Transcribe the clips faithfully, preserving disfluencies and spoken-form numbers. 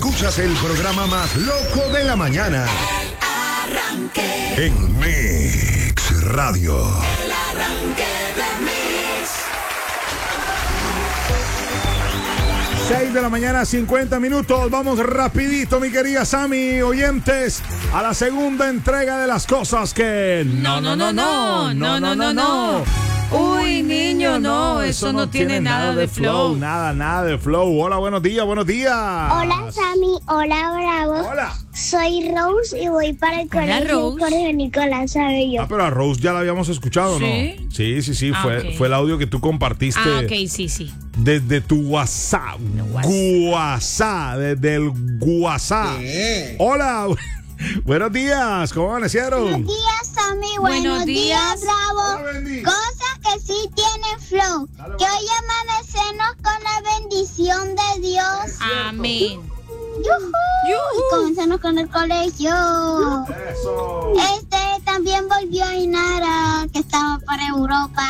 Escuchas el programa más loco de la mañana. El Arranque. En Mix Radio. El Arranque de Mix. seis de la mañana, cincuenta minutos. Vamos rapidito, mi querida Sammy, oyentes, a la segunda entrega de las cosas que... No, no, no, no, no, no, no, no. Uy, niño, no, eso no tiene nada de flow. Nada, nada de flow. Hola, buenos días, buenos días. Hola, Sammy. Hola, Bravo. Hola. Soy Rose y voy para el Hola, colegio Rose. Jorge Nicolás Abello. Ah, pero a Rose ya la habíamos escuchado, ¿no? ¿Sí? Sí, sí, sí, Ah, fue, ok. fue el audio que tú compartiste. Ah, ok, sí, sí. Desde tu WhatsApp. WhatsApp. WhatsApp, desde el WhatsApp. Hola. Buenos días, ¿cómo amanecieron? Buenos días, Sammy. Buenos Buenos días, días. Bravo. Hola, Bendy. Cosas que sí tienen flow. Dale, Que hoy amanecemos con la bendición de Dios. Amén. ¡Yujú! Y comenzamos con el colegio. Eso. Este también volvió a Inara, que estaba para Europa.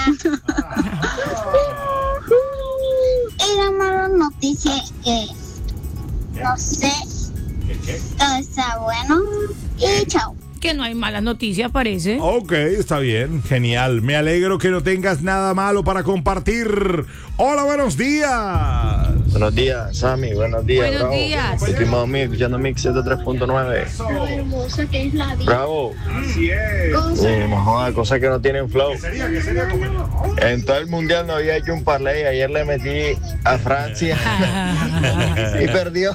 Y la mala noticia es que no sé, todo está bueno. Y chao. Que no hay malas noticias, parece. Ok, está bien, genial. Me alegro que no tengas nada malo para compartir. Hola, buenos días. Buenos días, Sammy. Buenos días, Buenos Bravo. días. Estimado mío, escuchando Mix ciento tres punto nueve. Hermosa que es la vida. Bravo. Así es. Eh, no jodas, cosas que no tienen flow. Sería, ¿qué sería? En todo el mundial no había hecho un parlay. Ayer le metí a Francia y perdió.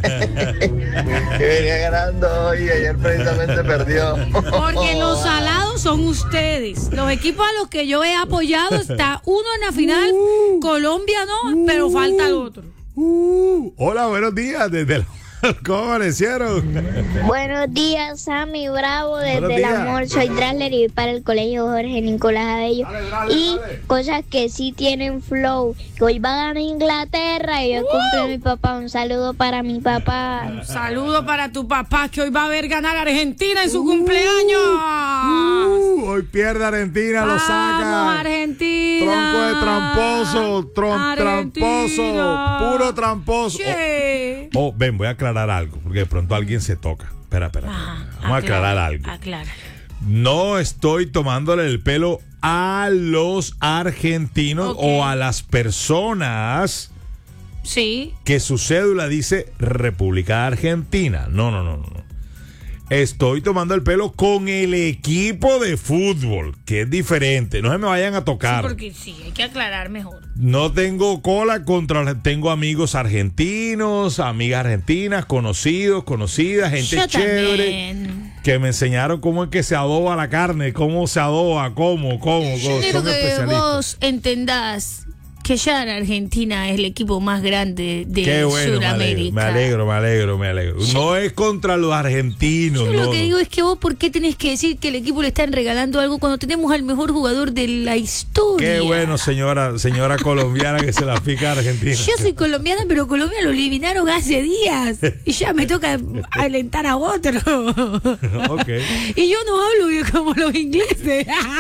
Y venía ganando hoy y ayer precisamente perdió. Porque los salados son ustedes. Los equipos a los que yo he apoyado está uno en la final, Colombia no, pero falta el otro. Uh, hola, buenos días. Desde el... ¿Cómo amanecieron? Buenos días, Sammy Bravo, desde Buenos el días. amor. Soy Drasler y voy para el colegio Jorge Nicolás Abello. Dale, dale, Y dale. cosas que sí tienen flow. Que hoy va a ganar Inglaterra y hoy cumple mi papá. Un saludo para mi papá. Saludo para tu papá que hoy va a ver ganar a Argentina en su cumpleaños. Uh, hoy pierde Argentina, lo Vamos, saca. Argentina. Tronco de tramposo, tron, Argentina. tramposo, puro tramposo. Che. Oh, oh, ven, voy a aclarar algo, porque de pronto alguien se toca. Espera, espera. Ajá, Vamos a aclarar algo. Aclara. No estoy tomándole el pelo a los argentinos Ok. o a las personas Sí. que su cédula dice República Argentina. No, no, no, no. Estoy tomando el pelo con el equipo de fútbol, que es diferente. No se me vayan a Sí, tocar. porque sí, hay que aclarar mejor. No tengo cola contra... Tengo amigos argentinos, amigas argentinas, conocidos, conocidas, gente Yo chévere. también. Que me enseñaron cómo es que se adoba la carne, cómo se adoba, cómo, cómo. Yo cómo. quiero Son que especialistas. vos entendás que ya la Argentina es el equipo más grande de Qué bueno, me alegro, Sudamérica. me alegro, me alegro, me alegro. No es contra los argentinos. Yo no, lo que no. digo es que vos, ¿por qué tenés que decir que el equipo le están regalando algo cuando tenemos al mejor jugador de la historia? Qué bueno, señora, señora colombiana que se la pica a Argentina. Yo soy colombiana, pero Colombia lo eliminaron hace días. Y ya me toca alentar a otro. Ok. Y yo no hablo como los ingleses.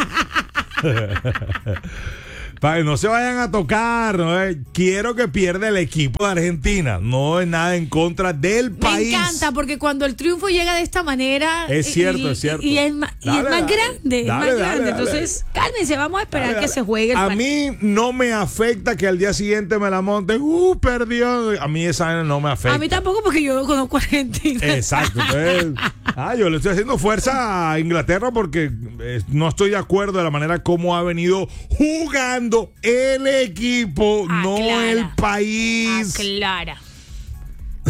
Para que no se vayan a tocar, ¿no? Eh, quiero que pierda el equipo de Argentina. No es nada en contra del Me país. encanta porque cuando el triunfo llega de esta manera Es y- cierto, y, es cierto. y es, ma- y Dale, es más dale. grande, es Dale, más dale, grande. dale. Entonces, cálmense, vamos a esperar Dale, que dale. se juegue el A partido. mí no me afecta que al día siguiente me la monten. Uh, perdió. A mí esa vaina no me afecta. A mí tampoco porque yo no conozco a Argentina. Exacto. Entonces, ah, yo le estoy haciendo fuerza a Inglaterra porque eh, no estoy de acuerdo de la manera como ha venido jugando el equipo, no Aclara. el país. Aclara.